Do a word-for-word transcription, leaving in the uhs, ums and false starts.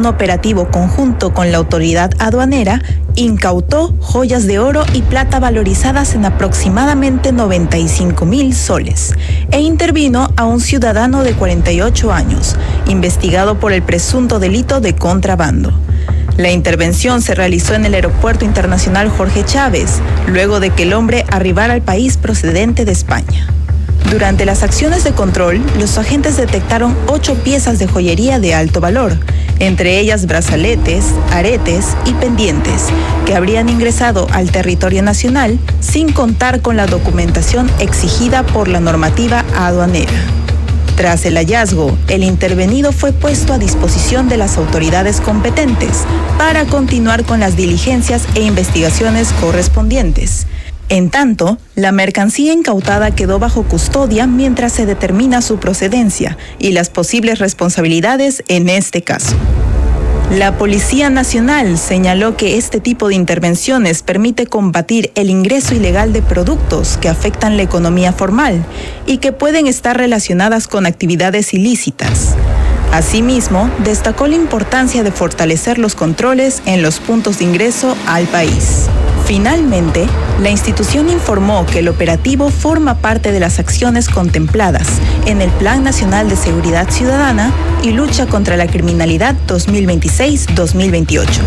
un operativo conjunto con la autoridad aduanera, incautó joyas de oro y plata valorizadas en aproximadamente noventa y cinco mil soles e intervino a un ciudadano de cuarenta y ocho años, investigado por el presunto delito de contrabando. La intervención se realizó en el Aeropuerto Internacional Jorge Chávez, luego de que el hombre arribara al país procedente de España. Durante las acciones de control, los agentes detectaron ocho piezas de joyería de alto valor, entre ellas brazaletes, aretes y pendientes, que habrían ingresado al territorio nacional sin contar con la documentación exigida por la normativa aduanera. Tras el hallazgo, el intervenido fue puesto a disposición de las autoridades competentes para continuar con las diligencias e investigaciones correspondientes. En tanto, la mercancía incautada quedó bajo custodia mientras se determina su procedencia y las posibles responsabilidades en este caso. La Policía Nacional señaló que este tipo de intervenciones permite combatir el ingreso ilegal de productos que afectan la economía formal y que pueden estar relacionadas con actividades ilícitas. Asimismo, destacó la importancia de fortalecer los controles en los puntos de ingreso al país. Finalmente, la institución informó que el operativo forma parte de las acciones contempladas en el Plan Nacional de Seguridad Ciudadana y Lucha contra la Criminalidad dos mil veintiséis a dos mil veintiocho.